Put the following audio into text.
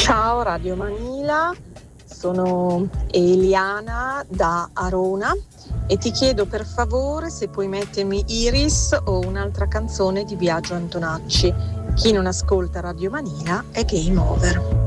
Ciao Radio Manila, sono Eliana da Arona e ti chiedo per favore se puoi mettermi Iris o un'altra canzone di Biagio Antonacci. Chi non ascolta Radio Manila è game over.